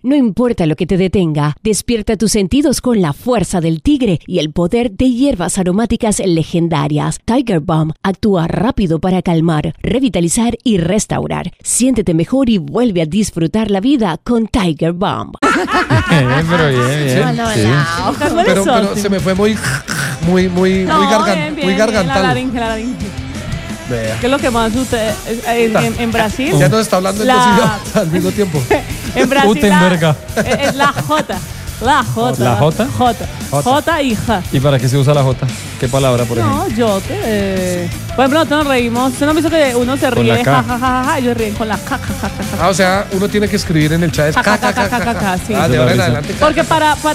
No importa lo que te detenga, despierta tus sentidos con la fuerza del tigre y el poder de hierbas aromáticas legendarias. Tiger Balm actúa rápido para calmar, revitalizar y restaurar. Siéntete mejor y vuelve a disfrutar la vida con Tiger Balm. Pero bien. Pero se me fue muy gargantal. ¿Qué es lo que más usted en Brasil? Ya nos está hablando en dos idiomas al mismo tiempo. En Brasil es la J. La J. ¿La J? J y J. ¿Y para qué se usa la J? ¿Qué palabra, por ejemplo? No, yo te... Por ejemplo, nosotros nos reímos. ¿Usted no ha visto que uno se ríe? Ja, ja, ja, ja, ellos ríen con la ja, ja, ja, ja. Ah, o sea, uno tiene que escribir en el chat. Ja, ja, ja, ja, ja, ja, sí. Ah, de ahora en adelante. Porque para el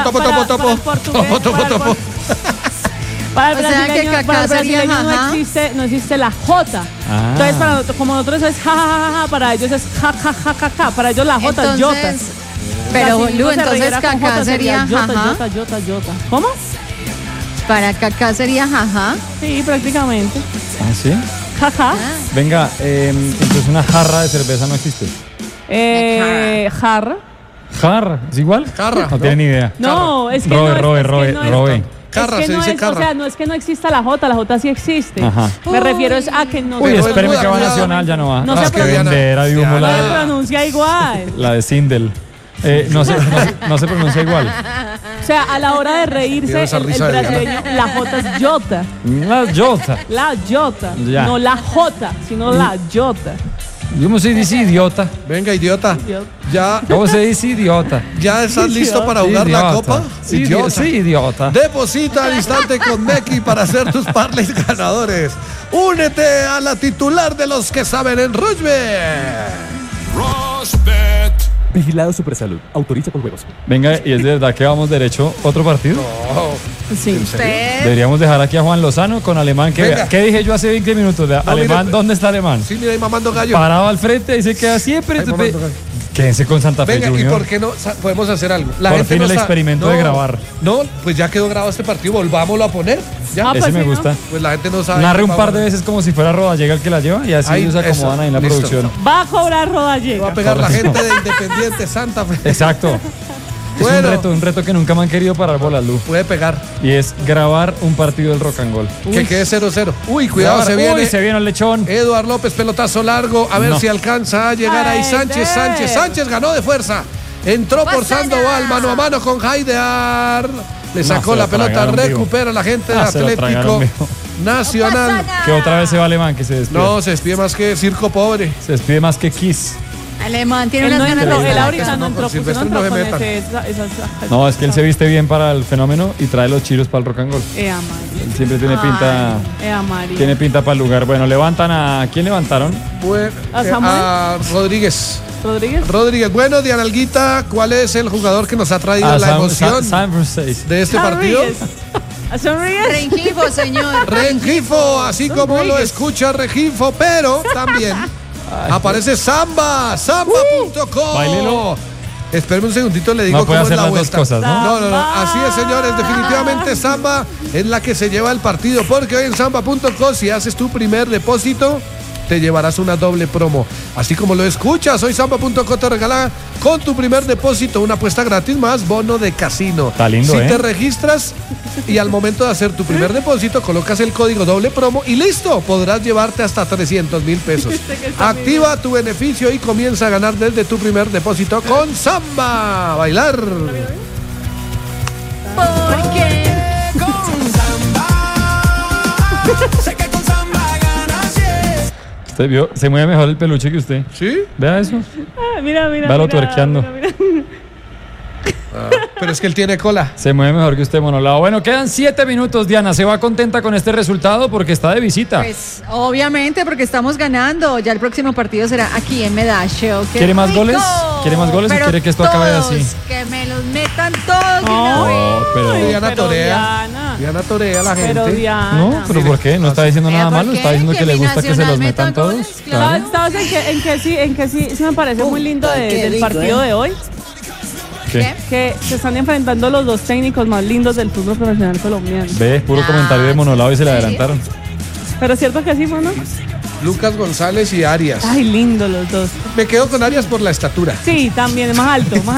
brasileño no existe la J. Entonces, como nosotros es ja, ja, ja, ja, para ellos es ja, ja, ja, ja, ja. Para ellos la J es yota. Pero, Lu, entonces cacá sería jaja. Yota. ¿Cómo? Para cacá sería jaja. Sí, prácticamente. ¿Ah, sí? Jaja. Venga, entonces una jarra de cerveza no existe. Jarra. ¿Jarra? ¿Es igual? Jarra. No tiene ni idea. No, es que Robe. Carra, se dice carra. O sea, no es que no exista la J sí existe. Ajá. Me refiero es a que no Uy, se espéreme que va Nacional, ya no va. No se pronuncia igual. La de Sindel. No se pronuncia igual. O sea, a la hora de reírse, el brasileño, la J es yota. La yota. Ya. No la J, sino la yota. ¿Cómo se dice idiota? Venga, idiota. Ya. ¿Cómo se dice idiota? ¿Ya estás listo para jugar la copa? Sí, idiota. Deposita al instante con Meki para hacer tus parlays ganadores. Únete a la titular de los que saben en rugby. Rosbet. Vigilado Supersalud. Autoriza con juegos. Venga, ¿y es de verdad que vamos derecho? ¿Otro partido? No. Sí. Deberíamos dejar aquí a Juan Lozano con Alemán. ¿Qué dije yo hace 20 minutos? Alemán, mire, ¿dónde está Alemán? Sí, mira ahí mamando gallo. Parado al frente y se queda siempre. Quédense con Santa Fe, Venga, Junior. ¿y por qué no podemos hacer algo? Por fin el experimento de grabar. No, pues ya quedó grabado este partido, volvámoslo a poner. ¿Ya? Ese me gusta. Pues la gente no sabe. Narre un par de veces como si fuera Rodallega el que la lleva y así ellos se acomodan ahí en la producción. Va a cobrar Rodallega. Va a pegar la gente de Independiente Santa Fe. Exacto. Bueno. Es un reto que nunca me han querido parar bolas, Lu. Puede pegar. Y es grabar un partido del Rock and Goal. Que quede 0-0. Uy, cuidado, se viene. Uy, se viene el lechón. Eduard López, pelotazo largo. A ver si alcanza a llegar ahí Sánchez ganó de fuerza. Entró por Sandoval, mano a mano con Haidear. Le sacó la pelota, recupera la gente de Atlético Nacional. Que otra vez se va Alemán, que se despide. No, se despide más que Circo Pobre. Se despide más que Kiss. Alemán tiene unas ganas de... Él ahorita no entró, No, es que él se viste bien para el fenómeno y trae los chiros para el Rock and Roll. Él siempre tiene pinta. Tiene pinta para el lugar. Bueno, levantan a... ¿Quién levantaron? A Rodríguez. Rodríguez. Bueno, Diana Alguita, ¿cuál es el jugador que nos ha traído la emoción de este partido? Rengifo, señor. Rengifo, así como lo escucha Rengifo, pero también aparece Samba, samba.com. Espérame un segundito, le digo no cómo es la vuelta. Dos cosas, ¿no? No. Así es, señores. Definitivamente Samba es la que se lleva el partido, porque hoy en samba.com, si haces tu primer depósito, te llevarás una doble promo. Así como lo escuchas, hoy samba.com te regala con tu primer depósito una apuesta gratis más bono de casino. Está lindo, si te registras y al momento de hacer tu primer depósito colocas el código doble promo y listo, podrás llevarte hasta 300,000 pesos. Activa tu beneficio y comienza a ganar desde tu primer depósito con Samba. Bailar. Porque Con Samba. Sé que con Samba ganas, yes. ¿Usted vio? Se mueve mejor el peluche que usted. ¿Sí? Vea eso. Mira. Véalo tuerqueando. Pero es que él tiene cola. Se mueve mejor que usted, monolado. Bueno, quedan 7 minutos, Diana. ¿Se va contenta con este resultado? Porque está de visita. Pues, obviamente, porque estamos ganando. Ya el próximo partido será aquí en Medallo. ¿Quiere más goles? ¿Quiere más goles o quiere que esto acabe así? Que me los metan todos. Pero Diana torea. Diana torea a la gente. Pero Diana. No, pero ¿por qué? No está diciendo nada malo. Está diciendo que le gusta que se los metan todos. Claro. ¿Sabes en que sí me parece muy lindo del partido de hoy? ¿Qué? Que se están enfrentando los dos técnicos más lindos del fútbol profesional colombiano. Ve, puro comentario de monolado y se le adelantaron. Pero es cierto que sí, ¿no? Lucas González y Arias. Ay, lindo los dos. Me quedo con Arias por la estatura. Sí, también, más alto.